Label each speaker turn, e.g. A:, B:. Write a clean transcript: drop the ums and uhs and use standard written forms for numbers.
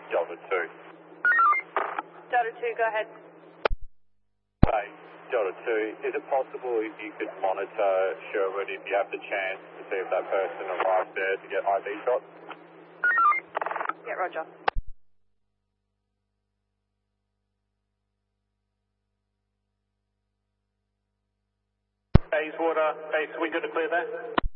A: Delta 2.
B: Delta 2, go ahead.
A: Hey, Delta 2, is it possible if you could monitor Sherwood if you have the chance to see if that person arrived there to get IV shots?
B: Yeah, roger.
A: Bayswater, base, we good to clear there?